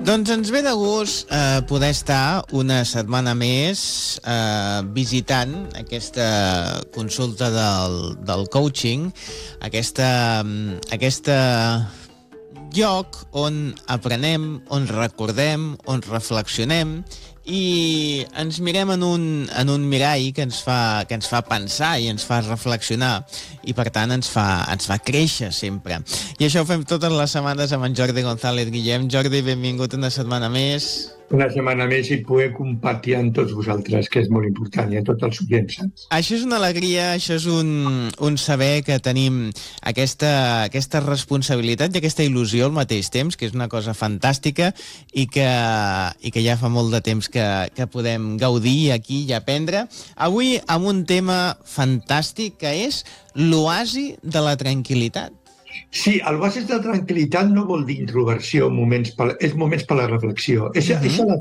Doncs ens ve de gust poder estar una setmana més visitant aquesta consulta del coaching, aquesta lloc on aprenem, on recordem, on reflexionem i ens mirem en un mirall que ens fa pensar i ens fa reflexionar i per tant ens fa créixer sempre. I això ho fem totes les setmanes amb en Jordi González Guillem. Jordi, benvingut una setmana més. Una setmana més i poder compartir amb tots vosaltres, que és molt important, i a tots els oients. Això és una alegria, això és un saber que tenim aquesta responsabilitat i aquesta il·lusió al mateix temps, que és una cosa fantàstica i que ja fa molt de temps que podem gaudir aquí i aprendre. Avui amb un tema fantàstic que és l'oasi de la tranquil·litat. Sí, el oasis de tranquil·litat no vol dir introversió, és moments per la reflexió. És a la